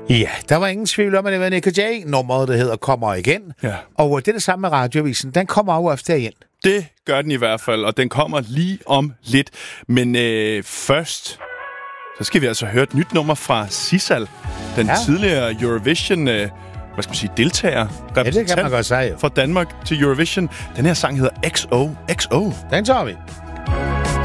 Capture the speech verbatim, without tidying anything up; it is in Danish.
Ja, der var ingen tvivl om, at det var Nick Jay. Nummeret, der hedder Kommer igen. Ja. Og det er det samme med Radioavisen. Den kommer over efter igen. Det gør den i hvert fald, og den kommer lige om lidt. Men øh, først, så skal vi altså høre et nyt nummer fra Sissal, den ja. tidligere Eurovision, øh, hvad skal man sige, deltager, ja, det kan man godt sige, jo. fra Danmark til Eurovision. Den her sang hedder X O X O. Den tager vi.